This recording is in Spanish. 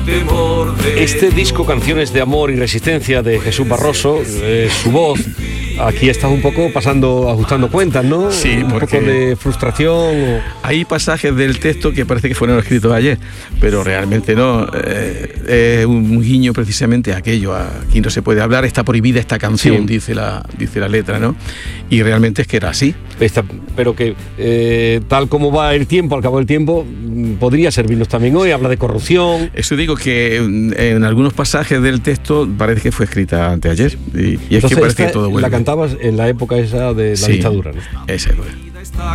temor de Este disco, Canciones de Amor y Resistencia, de Jesús Barroso, su voz, aquí estás un poco ajustando cuentas, ¿no? Sí, un porque poco de frustración. hay pasajes del texto que parece que fueron escritos ayer, pero realmente no. Es un guiño precisamente a aquello. Aquí no se puede hablar, está prohibida esta canción, Sí. dice la letra, ¿no? Y realmente es que era así. Pero que tal como va el tiempo, al cabo del tiempo, podría servirnos también hoy. Habla de corrupción. Eso digo que en algunos pasajes del texto parece que fue escrita anteayer. Y es Entonces, que parece que todo vuelve. la cantabas en la época esa de la Sí, dictadura, ¿no? esa época.